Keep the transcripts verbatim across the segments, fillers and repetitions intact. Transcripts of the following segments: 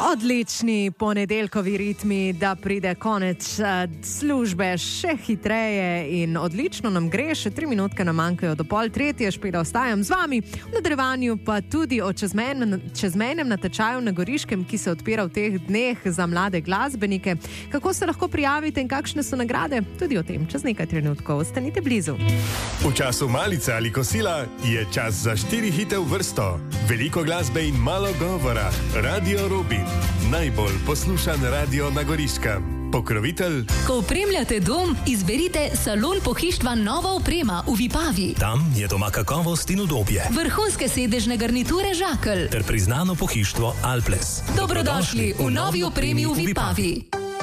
Odlični ponedeljkovi ritmi, da pride konec službe še hitreje in odlično nam gre, še tri minutke nam manjkajo do pol tretje, Špela ostajam z vami, v nadaljevanju pa tudi o čezmejnem, čezmejnem natečaju na Goriškem, ki se odpira v teh dneh za mlade glasbenike. Kako se lahko prijavite in kakšne so nagrade? Tudi o tem čez nekaj trenutkov. Ostanite blizu. V času malice ali kosila je čas za štiri hite v vrsto. Veliko glasbe in malo govora. Radio Robin. Najbolj poslušan radio na Goriškem. Pokrovitelj. Ko opremljate dom, izberite Salon pohištva Nova oprema v Vipavi. Tam je doma kakovost in udobje. Vrhunske sedežne garniture Žakelj. Ter priznano pohištvo Alples. Dobrodošli v novi opremi v Vipavi.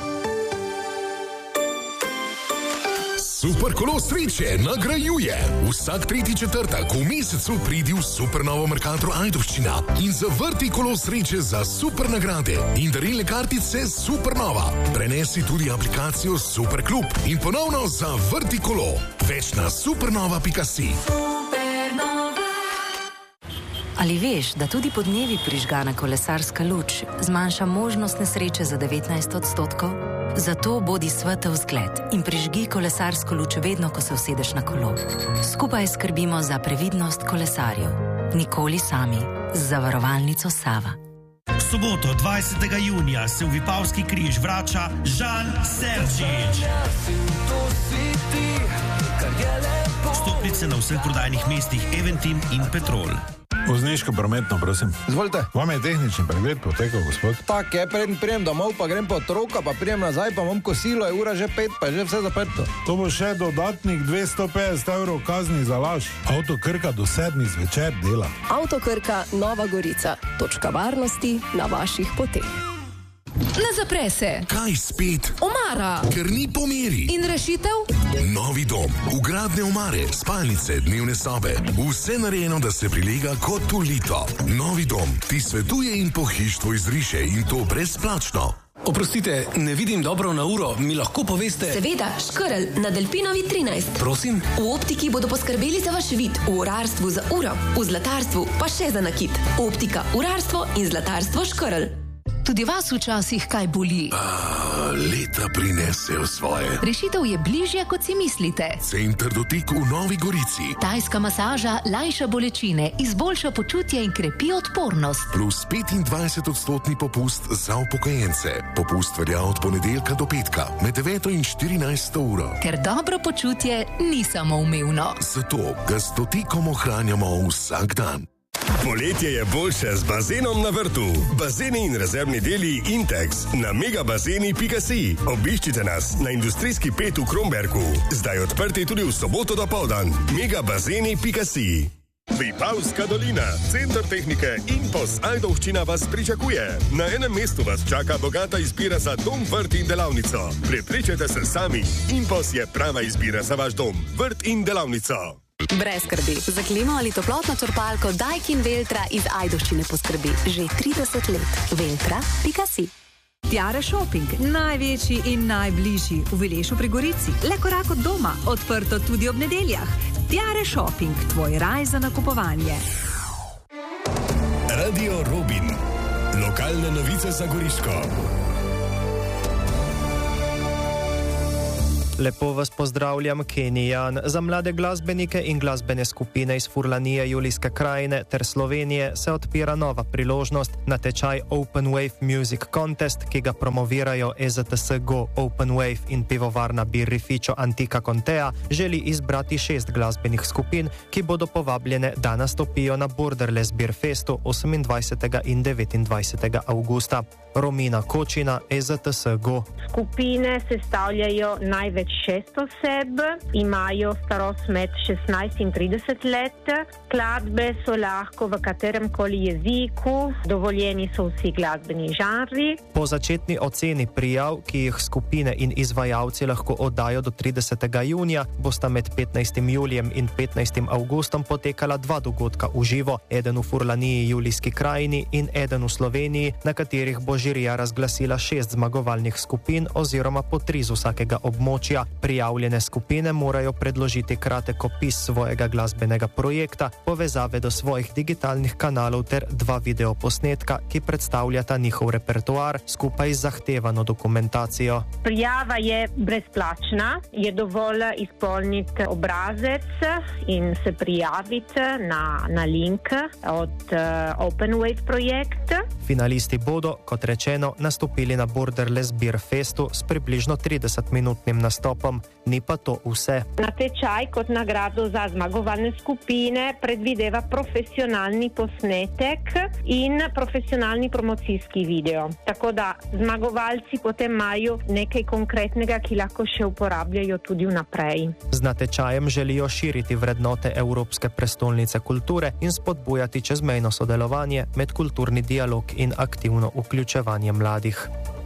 Superkolo sreče nagrajuje. Vsak tretji četrtek v mesecu pridi v Supernovo Mercator Ajdovščina in zavrti kolo sreče za super nagrade in darilne kartice Supernova. Prenesi tudi aplikacijo Superklub in ponovno zavrti kolo. Več na supernova pika si. Ali veš, da tudi podnevi prižgana kolesarska luč zmanjša možnost nesreče za devetnajst odstotkov? Zato bodi svetel zgled in prižgi kolesarsko luč vedno, ko se usedeš na kolo. Skupaj skrbimo za previdnost kolesarjev. Nikoli sami. Z zavarovalnico Sava. V soboto dvajsetega junija se v Vipavski križ vrača Žan Serčič. Vstopnice na vseh prodajnih mestih Eventim in Petrol. Vozniško prometno, prosim. Izvolite. Vam je tehnični pregled potekal, gospod? Tak je, preden prijem domov, pa grem po otroka, pa prijem nazaj, pa imam kosilo, je ura že pet, pa je že vse zaprto. To bo še dodatnih dvesto petdeset evrov kazni za laž. Avto Krka do sedmih zvečer dela. Avto Krka Nova Gorica. Točka varnosti na vaših poteh. Ne zapre se. Kaj spet? Omara. Ker ni po meri. In rešitev? Novi dom. Vgradne omare, spalnice, dnevne sobe. Vse narejeno, da se prilega kot v lito. Novi dom ti svetuje in pohištvo izriše in to brezplačno. Oprostite, ne vidim dobro na uro, mi lahko poveste? Seveda, Škrl na Delpinovi trinajst. Prosim? V optiki bodo poskrbeli za vaš vid, v urarstvu za uro, v zlatarstvu pa še za nakit. Optika, urarstvo in zlatarstvo Škrl. Tudi vas včasih kaj boli. A, leta prinesejo svoje. Rešitev je bližje, kot si mislite. Center dotik v Novi Gorici. Tajska masaža lajša bolečine, izboljša počutje in krepi odpornost. Plus petindvajset odstotni popust za upokojence. Popust velja od ponedeljka do petka, med deveto in štirinajsto uro. Ker dobro počutje ni samoumevno. Zato ga s dotikom ohranjamo vsak dan. Poletje je boljše z bazenom na vrtu. Bazeni in rezervni deli Intex na megabazeni pika si. Obiščite nas na industrijski pet v Kromberku. Zdaj odprti tudi v soboto dopoldan. megabazeni pika si. Vipavska dolina, center tehnike Impos Ajdovščina vas pričakuje. Na enem mestu vas čaka bogata izbira za dom, vrt in delavnico. Prepričajte se sami, Impos je prava izbira za vaš dom, vrt in delavnico. Brez skrbi. Za klimo ali toplotno črpalko Daikin Veltra iz Ajdovščine poskrbi že trideset let. Veltra pika si. Tiare Shopping, največji in najbližji v Vilešu pri Gorici. Le korak od doma, odprto tudi ob nedeljah. Tiare Shopping, tvoj raj za nakupovanje. Radio Robin. Lokalne novice za Goriško. Lepo vas pozdravljam, Kenijan. Za mlade glasbenike in glasbene skupine iz Furlanije, Julijske krajine ter Slovenije se odpira nova priložnost. Natečaj Open Wave Music Contest, ki ga promovirajo E Z T S Go, Open Wave in pivovarna Birrificio Antica Contea, želi izbrati šest glasbenih skupin, ki bodo povabljene, da nastopijo na Borderless Beer Festu osemindvajsetega in devetindvajsetega avgusta. Romina Kočina, E Z T S Go. Skupine sestavljajo največ šest oseb, imajo starost med šestnajst in trideset let, skladbe so lahko v katerem koli jeziku, dovoljeni so vsi glasbeni žanri. Po začetni oceni prijav, ki jih skupine in izvajalci lahko oddajo do tridesetega junija, bosta med petnajstim julijem in petnajstim avgustom potekala dva dogodka v živo, eden v Furlaniji, Julijski krajini in eden v Sloveniji, na katerih bo žirija razglasila šest zmagovalnih skupin oziroma po tri z vsakega območja. omrežja. Prijavljene skupine morajo predložiti kratek opis svojega glasbenega projekta, povezave do svojih digitalnih kanalov ter dva videoposnetka, ki predstavljata njihov repertoar skupaj z zahtevano dokumentacijo. Prijava je brezplačna, je dovolj izpolniti obrazec in se prijaviti na, na link od uh, OpenWave projekta. Finalisti bodo, kot rečeno, nastopili na Borderless Beer Festu s približno tridesetminutnim nastopom. Ni pa to vse. Natečaj kot nagrado za zmagovalne skupine predvideva profesionalni posnetek in profesionalni promocijski video. Tako da zmagovalci potem imajo nekaj konkretnega, ki lahko še uporabljajo tudi vnaprej. Z natečajem želijo širiti vrednote Evropske prestolnice kulture in spodbujati čezmejno sodelovanje, medkulturni dialog in aktivno vključevanje mladih.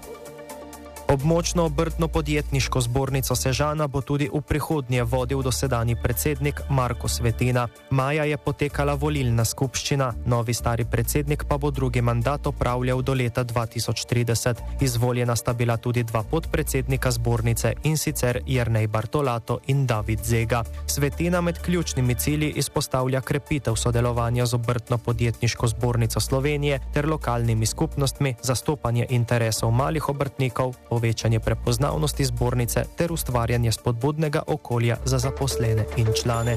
Območno obrtno-podjetniško zbornico Sežana bo tudi v prihodnje vodil dosedanji predsednik Marko Svetina. Maja je potekala volilna skupščina, novi stari predsednik pa bo drugi mandat opravljal do leta dva tisoč trideset. Izvoljena sta bila tudi dva podpredsednika zbornice, in sicer Jernej Bartolato in David Zega. Svetina med ključnimi cilji izpostavlja krepitev sodelovanja z obrtno-podjetniško zbornico Slovenije ter lokalnimi skupnostmi, zastopanje interesov malih obrtnikov, povečanje prepoznavnosti zbornice ter ustvarjanje spodbudnega okolja za zaposlene in člane.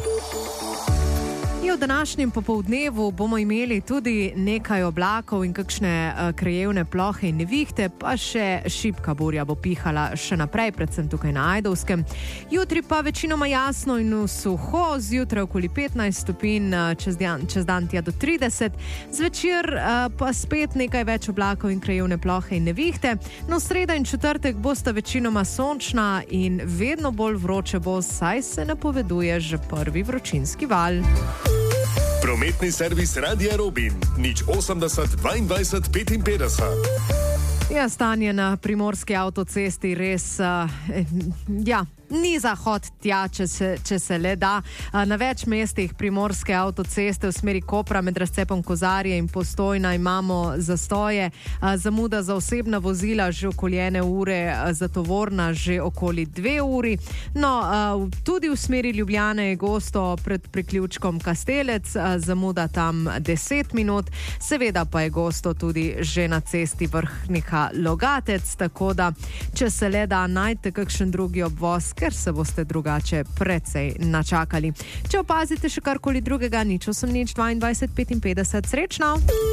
V današnjem popoldnevu bomo imeli tudi nekaj oblakov in kakšne uh, krajevne plohe in nevihte, pa še šibka burja bo pihala še naprej, predvsem tukaj na Ajdovskem. Jutri pa večinoma jasno in suho, zjutraj okoli petnajst stopinj, čez dan, čez dan tja do trideset, zvečer uh, pa spet nekaj več oblakov in krajevne plohe in nevihte. No, sreda in četrtek bosta večinoma sončna in vedno bolj vroče bo, saj se napoveduje že prvi vročinski val. Prometni servis Radia Robin, nič osemdeset dvaindvajset petinpetdeset. Ja, stanje na primorski avtocesti res, uh, ja, ni zahod tja, če se, če se le da. Na več mestih primorske avtoceste v smeri Kopra med razcepom Kozarje in Postojna imamo zastoje, zamuda za osebna vozila že okoljene ure, za tovorna že okoli dve uri. No, tudi v smeri Ljubljane je gosto pred priključkom Kastelec, zamuda tam deset minut, seveda pa je gosto tudi že na cesti Vrhnika Logatec, tako da, če se le da, najte kakšen drugi obvoz, ker se boste drugače precej načakali. Če opazite še karkoli drugega, nič osem nič dvaindvajset petinpetdeset. Srečno!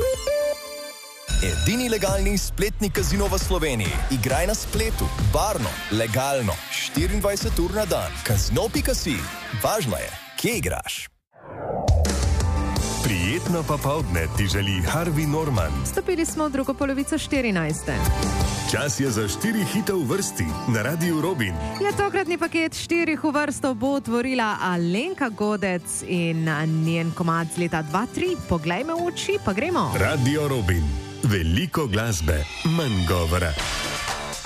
Edini legalni spletni kazino v Sloveniji. Igraj na spletu, barno, legalno, štiriindvajset ur na dan. Kazino pika si. Važno je, kje igraš. Prijetno popoldne ti želi Harvey Norman. Stopili smo v drugo polovico štirinajste. Čas je za štiri hite v vrsti na Radiu Robin. Ja, tokratni paket štirih v vrsto bo otvorila Alenka Godec in njen komad z leta dva tri. Poglej me v oči, pa gremo. Radio Robin. Veliko glasbe, manj govora.